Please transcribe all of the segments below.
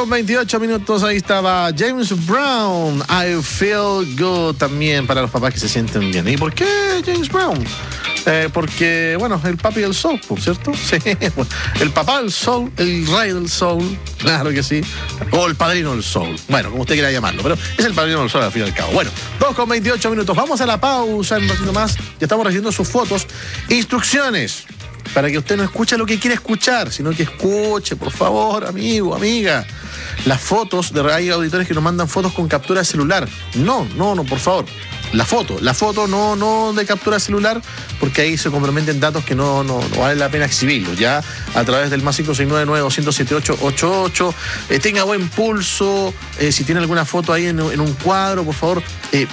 2:28, ahí estaba James Brown, I Feel Good, también para los papás que se sienten bien. ¿Y por qué James Brown? Porque, bueno, el papi del soul, ¿por cierto? Sí, el papá del soul, el rey del soul, claro que sí. O el padrino del soul, bueno, como usted quiera llamarlo, pero es el padrino del soul al fin y al cabo. Bueno, 2:28, vamos a la pausa en un ratito más. Ya estamos recibiendo sus fotos. Instrucciones para que usted no escuche lo que quiere escuchar, sino que escuche, por favor, amigo, amiga. Las fotos de hay auditores que nos mandan fotos con captura de celular. No, por favor. La foto no de captura de celular, porque ahí se comprometen datos que no vale la pena exhibirlos. Ya a través del más 569-900-7888, tenga buen pulso, si tiene alguna foto ahí en un cuadro, por favor,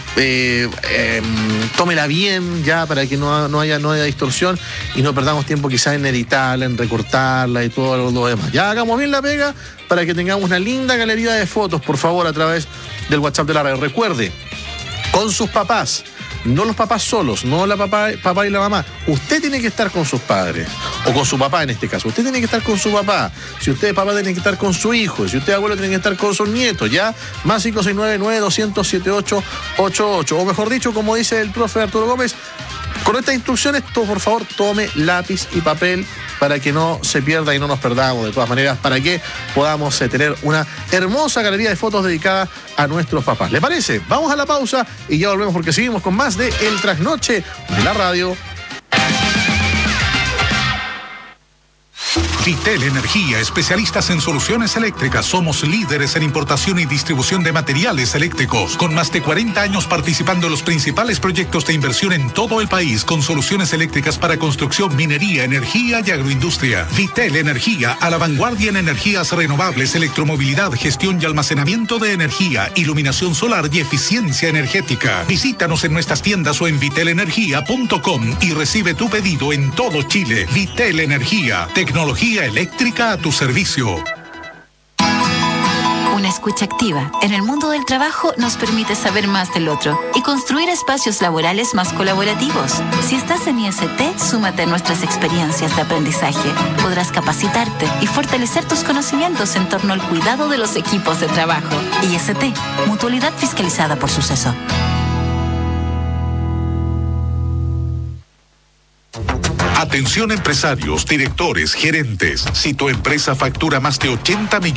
tómela bien ya para que no haya distorsión y no perdamos tiempo quizás en editarla, en recortarla y todo lo demás. Ya hagamos bien la pega para que tengamos una linda galería de fotos, por favor, a través del WhatsApp de la radio. Recuerde, con sus papás, no los papás solos, no la papá y la mamá. Usted tiene que estar con sus padres, o con su papá en este caso. Usted tiene que estar con su papá. Si usted es papá, tiene que estar con su hijo. Si usted es abuelo, tiene que estar con sus nietos, ¿ya? Más 569-900-7888. O mejor dicho, como dice el profe Arturo Gómez, con estas instrucciones, por favor, tome lápiz y papel para que no se pierda y no nos perdamos, de todas maneras, para que podamos tener una hermosa galería de fotos dedicada a nuestros papás. ¿Le parece? Vamos a la pausa y ya volvemos porque seguimos con más de El Trasnoche de la Radio. Vitel Energía, especialistas en soluciones eléctricas. Somos líderes en importación y distribución de materiales eléctricos, con más de 40 años participando en los principales proyectos de inversión en todo el país, con soluciones eléctricas para construcción, minería, energía y agroindustria. Vitel Energía, a la vanguardia en energías renovables, electromovilidad, gestión y almacenamiento de energía, iluminación solar y eficiencia energética. Visítanos en nuestras tiendas o en vitelenergia.com y recibe tu pedido en todo Chile. Vitel Energía, tecnología eléctrica a tu servicio. Una escucha activa en el mundo del trabajo nos permite saber más del otro y construir espacios laborales más colaborativos. Si estás en IST, súmate a nuestras experiencias de aprendizaje. Podrás capacitarte y fortalecer tus conocimientos en torno al cuidado de los equipos de trabajo. IST, Mutualidad Fiscalizada por Suceso. Atención empresarios, directores, gerentes. Si tu empresa factura más de 80 millones